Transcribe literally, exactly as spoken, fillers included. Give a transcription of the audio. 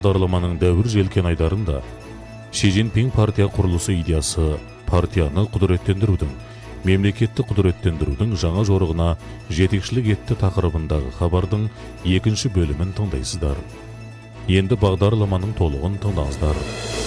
Бағдарламаның дәуір желкен айдарында Ши Цзиньпин партия құрылысы идеясы партияны құдыреттендірудің, мемлекетті құдыреттендірудің жаңа жорығына жетекшілік етті тақырыбындағы хабардың екінші бөлімін тыңдайсыздар. Енді бағдарламаның толығын тыңдаңыздар.